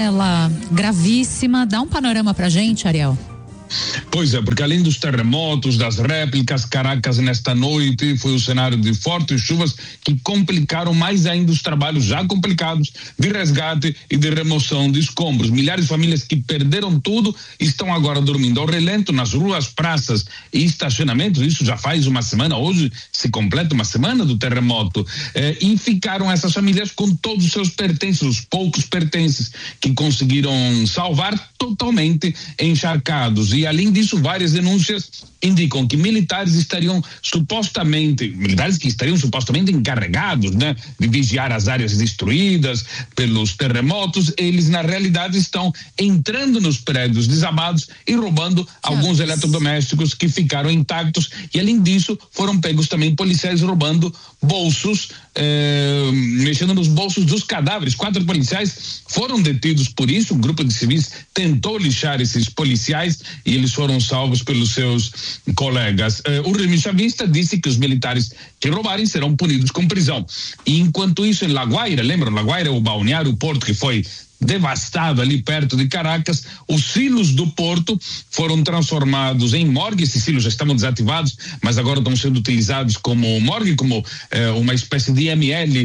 Ela gravíssima. Dá um panorama pra gente, Ariel. Pois é, porque além dos terremotos, das réplicas, Caracas nesta noite foi o cenário de fortes chuvas que complicaram mais ainda os trabalhos já complicados de resgate e de remoção de escombros. Milhares de famílias que perderam tudo estão agora dormindo ao relento nas ruas, praças e estacionamentos. Isso já faz uma semana, hoje se completa uma semana do terremoto, e ficaram essas famílias com todos os seus pertences, os poucos pertences que conseguiram salvar, totalmente encharcados. E além disso, várias denúncias indicam que militares que estariam supostamente encarregados, né, de vigiar as áreas destruídas pelos terremotos, eles na realidade estão entrando nos prédios desabados e roubando alguns eletrodomésticos que ficaram intactos. E além disso, foram pegos também policiais roubando bolsos, mexendo nos bolsos dos cadáveres. 4 policiais foram detidos por isso. Um grupo de civis tentou lixar esses policiais e eles foram salvos pelos seus colegas. O regime chavista disse que os militares que roubarem serão punidos com prisão. E enquanto isso, em La Guaira, lembram? La Guaira é o balneário, o porto que foi devastado ali perto de Caracas. Os silos do porto foram transformados em morgue. Esses silos já estavam desativados, mas agora estão sendo utilizados como morgue, como uma espécie de IML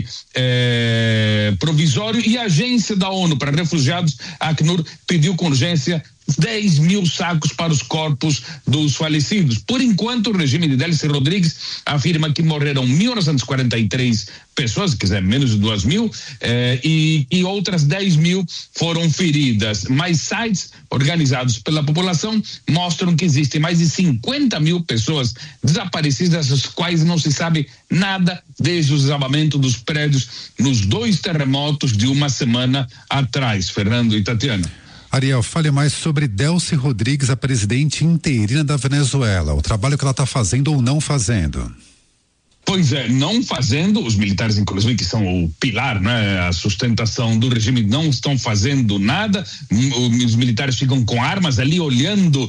provisório. E a agência da ONU para refugiados, a Acnur, pediu com urgência 10 mil sacos para os corpos dos falecidos. Por enquanto, o regime de Delcy Rodrigues afirma que morreram 1.943 pessoas, quer dizer, menos de 2.000, e outras 10 mil foram feridas. Mas sites organizados pela população mostram que existem mais de 50 mil pessoas desaparecidas, das quais não se sabe nada desde o desabamento dos prédios nos 2 terremotos de uma semana atrás. Fernando e Tatiana. Ariel, fale mais sobre Delcy Rodrigues, a presidente interina da Venezuela, o trabalho que ela está fazendo ou não fazendo. Pois é, não fazendo, os militares, inclusive, que são o pilar, né, a sustentação do regime, não estão fazendo nada. Os militares ficam com armas ali, olhando,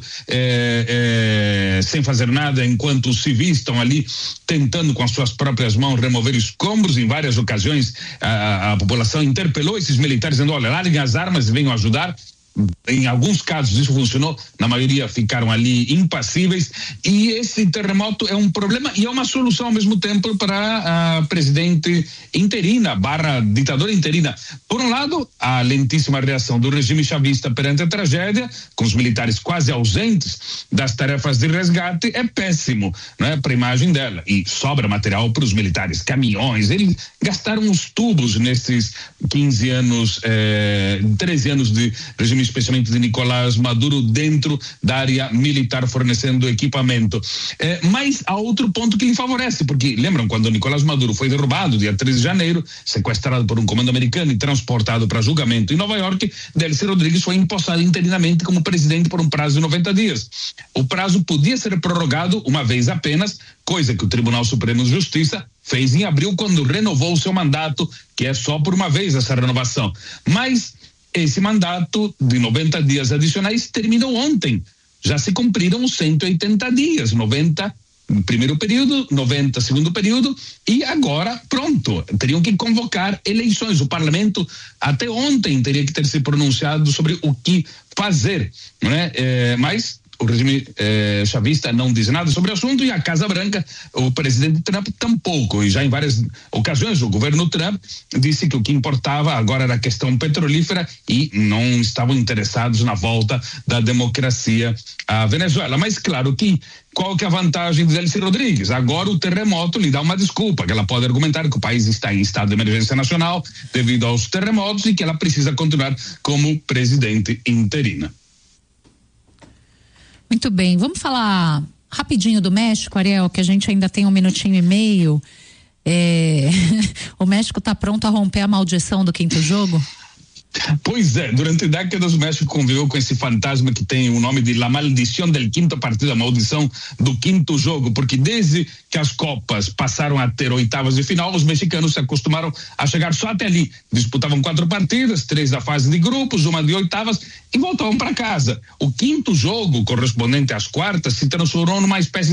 sem fazer nada, enquanto os civis estão ali tentando com as suas próprias mãos remover escombros. Em várias ocasiões, a população interpelou esses militares, dizendo: olha, larguem as armas e venham ajudar. Em alguns casos isso funcionou, na maioria ficaram ali impassíveis. E esse terremoto é um problema e é uma solução ao mesmo tempo para a presidente interina / ditadora interina. Por um lado, a lentíssima reação do regime chavista perante a tragédia, com os militares quase ausentes das tarefas de resgate, é péssimo, né, para a imagem dela. E sobra material para os militares, caminhões. Eles gastaram os tubos nesses 15 anos, 13 anos de regime, especialmente de Nicolás Maduro, dentro da área militar, fornecendo equipamento. Mas há outro ponto que lhe favorece, porque lembram quando Nicolás Maduro foi derrubado, dia 13 de janeiro, sequestrado por um comando americano e transportado para julgamento em Nova York, Delcy Rodrigues foi empossado interinamente como presidente por um prazo de 90 dias. O prazo podia ser prorrogado uma vez apenas, coisa que o Tribunal Supremo de Justiça fez em abril, quando renovou o seu mandato, que é só por uma vez essa renovação. Mas esse mandato de 90 dias adicionais terminou ontem. Já se cumpriram os 180 dias, 90 primeiro período, 90 segundo período, e agora pronto, teriam que convocar eleições. O parlamento até ontem teria que ter se pronunciado sobre o que fazer, né? Mas o regime chavista não diz nada sobre o assunto, e a Casa Branca, o presidente Trump, tampouco. E já em várias ocasiões o governo Trump disse que o que importava agora era a questão petrolífera e não estavam interessados na volta da democracia à Venezuela. Mas claro que qual que é a vantagem de Delcy Rodrigues? Agora o terremoto lhe dá uma desculpa, que ela pode argumentar que o país está em estado de emergência nacional devido aos terremotos e que ela precisa continuar como presidente interina. Muito bem, vamos falar rapidinho do México, Ariel, que a gente ainda tem 1 minutinho e meio. O México está pronto a romper a maldição do 5º jogo? Pois é, durante décadas o México conviveu com esse fantasma que tem o nome de La Maldición del Quinto Partido, a maldição do 5º jogo, porque desde que as Copas passaram a ter oitavas de final, os mexicanos se acostumaram a chegar só até ali. Disputavam 4 partidas, 3 da fase de grupos, 1 de oitavas, e voltavam para casa. O 5º jogo, correspondente às quartas, se transformou numa espécie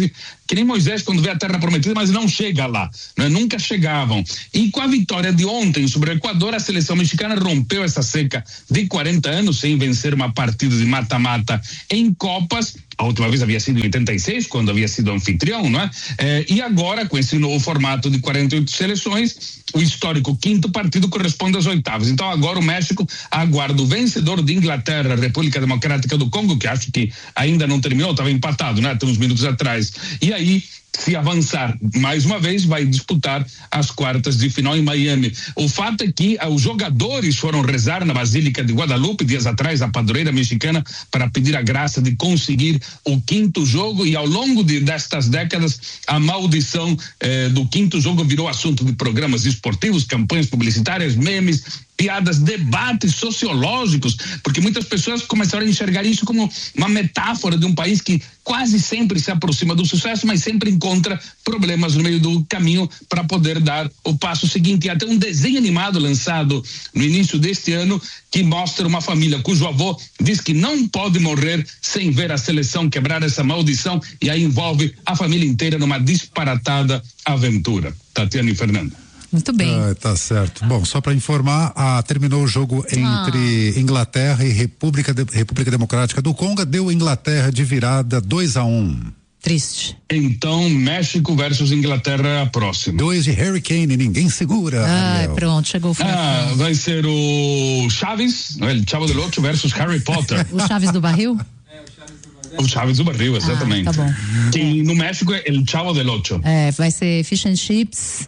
que nem Moisés quando vê a terra prometida, mas não chega lá, né? Nunca chegavam. E com a vitória de ontem sobre o Equador, a seleção mexicana rompeu essa seca de 40 anos sem vencer uma partida de mata-mata em Copas. A última vez havia sido em 86, quando havia sido anfitrião, não é? E agora, com esse novo formato de 48 seleções, o histórico quinto partido corresponde às oitavas. Então agora o México aguarda o vencedor de Inglaterra, República Democrática do Congo, que acho que ainda não terminou, estava empatado, né? Até uns minutos atrás. E aí, se avançar mais uma vez, vai disputar as quartas de final em Miami. O fato é que os jogadores foram rezar na Basílica de Guadalupe dias atrás, a padroeira mexicana, para pedir a graça de conseguir o quinto jogo, e ao longo destas décadas a maldição do quinto jogo virou assunto de programas esportivos, campanhas publicitárias, memes, piadas, debates sociológicos, porque muitas pessoas começaram a enxergar isso como uma metáfora de um país que quase sempre se aproxima do sucesso, mas sempre encontra problemas no meio do caminho para poder dar o passo seguinte. E até um desenho animado lançado no início deste ano que mostra uma família cujo avô diz que não pode morrer sem ver a seleção quebrar essa maldição, e aí envolve a família inteira numa disparatada aventura. Tatiana e Fernanda. Muito bem. Tá certo. Bom, só para informar, terminou o jogo entre Inglaterra e República Democrática do Congo, deu Inglaterra de virada 2-1. Triste. Então, México versus Inglaterra a próxima. 2 de Harry Kane, ninguém segura. Pronto, chegou o final. Vai ser o Chaves, o Chavo del Ocho versus Harry Potter. O Chaves do Barril? O Chaves do Barril, exatamente. Tá bom. Que no México é o Chavo del Ocho. Vai ser fish and chips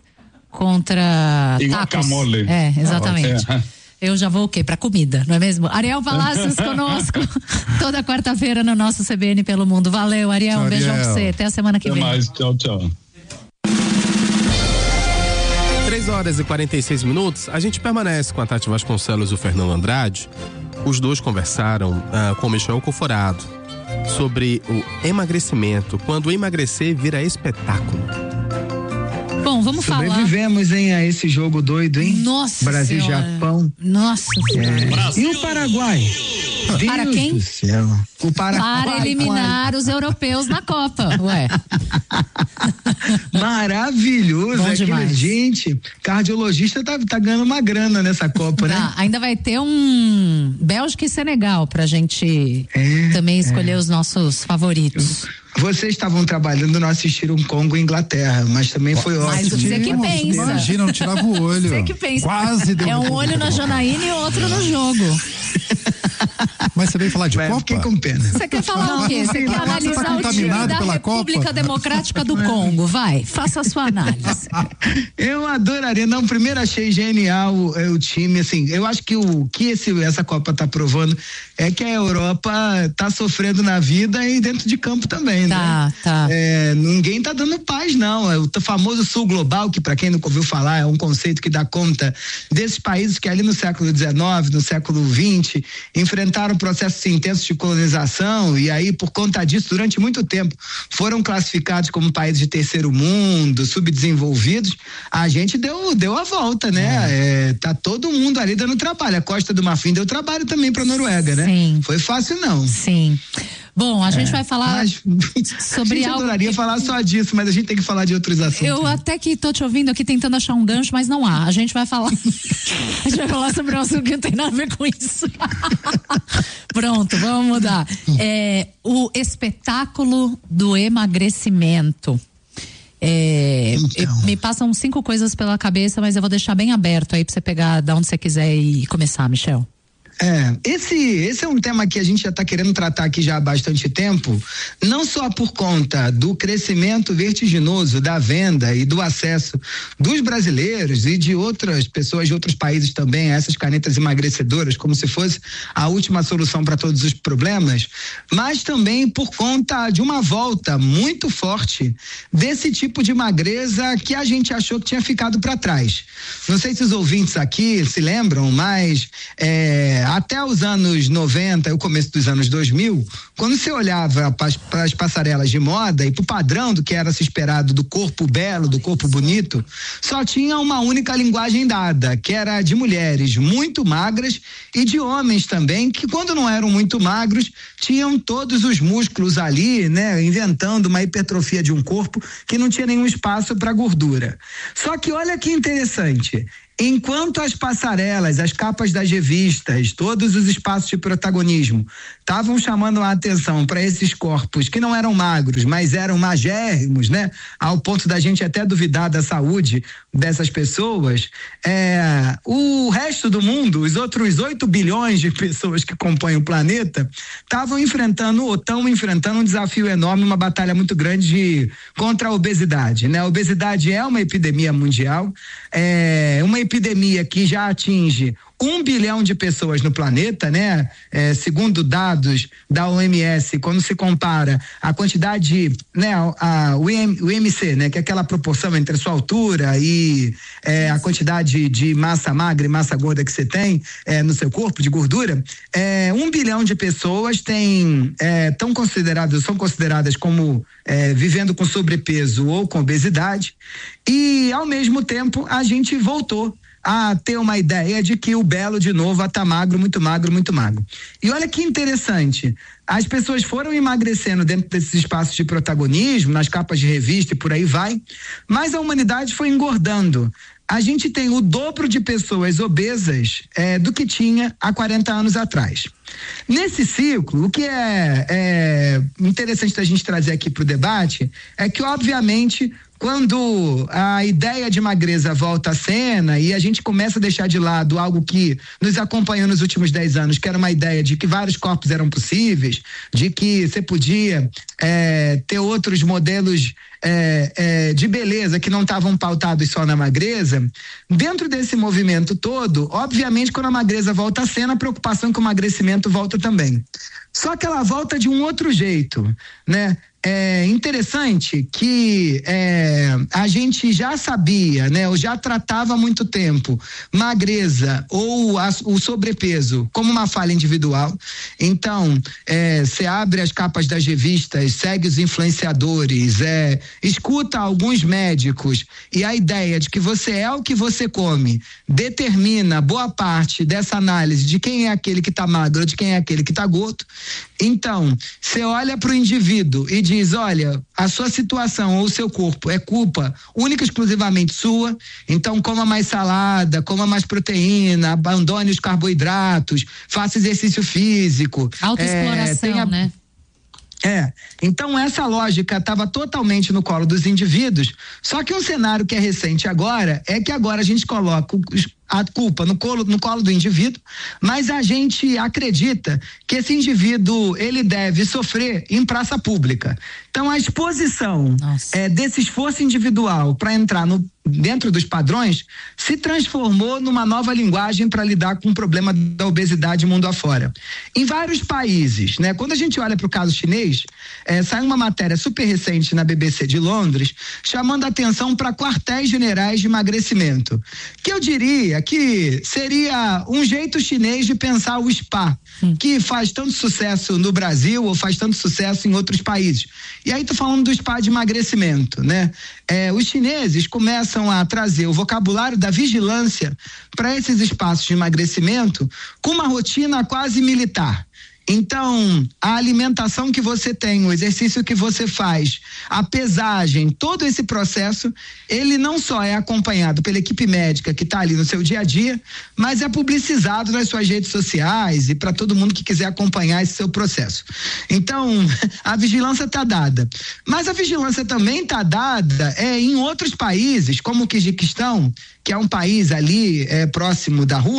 contra e tacos. Guacamole. Exatamente. Eu já vou o quê? Pra comida, não é mesmo? Ariel Palacios conosco toda quarta-feira no nosso CBN pelo Mundo. Valeu, Ariel. Um beijão pra você. Até a semana que vem. Até mais. Tchau, tchau. 3h46. A gente permanece com a Tati Vasconcelos e o Fernando Andrade. Os dois conversaram com o Michel Conforado sobre o emagrecimento, quando emagrecer vira espetáculo. Bom, vamos falar. Sobrevivemos, a esse jogo doido, hein? Nossa Brasil, Senhora. Japão. Nossa Senhora. E o Paraguai? Para Deus quem? do céu. O Paraguai. Para eliminar os europeus na Copa, ué. Maravilhoso. Bom demais. Gente, cardiologista tá ganhando uma grana nessa Copa, né? Ainda vai ter um Bélgica e Senegal pra gente também escolher os nossos favoritos. Vocês estavam trabalhando, não assistiram Congo e Inglaterra, mas também foi ótimo. Mas você que pensa. Imagina, não tirava o olho. Você que pensa. Quase deu. É um olho na Janaína e outro no jogo. Mas você veio falar de Copa? Fiquei com pena. Você quer falar o quê? Você quer analisar o time da República Democrática do Congo? Vai, faça a sua análise. Eu adoraria. Não, primeiro achei genial o time, assim, eu acho que essa Copa tá provando é que a Europa tá sofrendo na vida e dentro de campo também, tá, né? Tá. Ninguém tá dando paz, não. É o famoso Sul Global, que pra quem nunca ouviu falar, é um conceito que dá conta desses países que ali no século XIX, no século XX, enfrentaram processos intensos de colonização e aí, por conta disso, durante muito tempo, foram classificados como países de terceiro mundo, subdesenvolvidos. A gente deu a volta, né? Tá todo mundo ali dando trabalho. A Costa do Marfim deu trabalho também pra Noruega, né? Sim. Foi fácil, não. Sim. Bom, a gente vai falar sobre algo. Eu adoraria falar só disso, mas a gente tem que falar de outros assuntos. Eu até que tô te ouvindo aqui tentando achar um gancho, mas não há. A gente vai falar sobre um assunto que não tem nada a ver com isso. Pronto, vamos mudar. O espetáculo do emagrecimento. Me passam 5 coisas pela cabeça, mas eu vou deixar bem aberto aí pra você pegar da onde você quiser e começar, Michel. Esse é um tema que a gente já está querendo tratar aqui já há bastante tempo, não só por conta do crescimento vertiginoso da venda e do acesso dos brasileiros e de outras pessoas de outros países também a essas canetas emagrecedoras, como se fosse a última solução para todos os problemas, mas também por conta de uma volta muito forte desse tipo de magreza que a gente achou que tinha ficado para trás. Não sei se os ouvintes aqui se lembram, mas até os anos 90 e o começo dos anos 2000, quando você olhava para as passarelas de moda e para o padrão do que era se esperado do corpo belo, do corpo bonito, só tinha uma única linguagem dada, que era de mulheres muito magras e de homens também, que quando não eram muito magros, tinham todos os músculos ali, né, inventando uma hipertrofia de um corpo que não tinha nenhum espaço para gordura. Só que olha que interessante, enquanto as passarelas, as capas das revistas, todos os espaços de protagonismo estavam chamando a atenção para esses corpos que não eram magros, mas eram magérrimos, né? Ao ponto da gente até duvidar da saúde dessas pessoas, o resto do mundo, os outros 8 bilhões de pessoas que compõem o planeta, estão enfrentando um desafio enorme, uma batalha muito grande contra a obesidade, né? A obesidade é uma epidemia mundial, uma epidemia que já atinge 1 bilhão de pessoas no planeta, né? Segundo dados da OMS, quando se compara a quantidade, né? O IMC, né? Que é aquela proporção entre a sua altura e a quantidade de massa magra e massa gorda que você tem no seu corpo, de gordura, 1 bilhão de pessoas são consideradas como vivendo com sobrepeso ou com obesidade, e ao mesmo tempo a gente voltou a ter uma ideia de que o belo de novo está magro, muito magro, muito magro. E olha que interessante, as pessoas foram emagrecendo dentro desses espaços de protagonismo, nas capas de revista e por aí vai, mas a humanidade foi engordando. A gente tem o dobro de pessoas obesas do que tinha há 40 anos atrás. Nesse ciclo, o que é interessante da gente trazer aqui para o debate é que, obviamente, quando a ideia de magreza volta à cena e a gente começa a deixar de lado algo que nos acompanhou nos últimos 10 anos, que era uma ideia de que vários corpos eram possíveis, de que você podia ter outros modelos de beleza que não estavam pautados só na magreza, dentro desse movimento todo, obviamente, quando a magreza volta à cena, a preocupação com o emagrecimento volta também. Só que ela volta de um outro jeito, né? É interessante que a gente já sabia, né? Ou já tratava há muito tempo magreza ou o sobrepeso como uma falha individual. Então, você abre as capas das revistas, segue os influenciadores, escuta alguns médicos, e a ideia de que você é o que você come determina boa parte dessa análise de quem é aquele que está magro ou de quem é aquele que está gordo. Então, você olha para o indivíduo e diz, olha, a sua situação ou o seu corpo é culpa única e exclusivamente sua, então coma mais salada, coma mais proteína, abandone os carboidratos, faça exercício físico. Autoexploração, né? Então essa lógica estava totalmente no colo dos indivíduos, só que um cenário que é recente agora é que agora a gente coloca a culpa no colo do indivíduo, mas a gente acredita que esse indivíduo ele deve sofrer em praça pública. Então a exposição desse esforço individual para entrar dentro dos padrões se transformou numa nova linguagem para lidar com o problema da obesidade mundo afora. Em vários países, né? Quando a gente olha para o caso chinês, saiu uma matéria super recente na BBC de Londres, chamando a atenção para quartéis generais de emagrecimento, que eu diria que seria um jeito chinês de pensar o spa, que faz tanto sucesso no Brasil ou faz tanto sucesso em outros países. E aí tô falando do spa de emagrecimento, né? Os chineses começam a trazer o vocabulário da vigilância para esses espaços de emagrecimento com uma rotina quase militar. Então, a alimentação que você tem, o exercício que você faz, a pesagem, todo esse processo, ele não só é acompanhado pela equipe médica que está ali no seu dia a dia, mas é publicizado nas suas redes sociais e para todo mundo que quiser acompanhar esse seu processo. Então, a vigilância está dada. Mas a vigilância também está dada em outros países, como o Quirguistão, que é um país ali próximo da Rússia,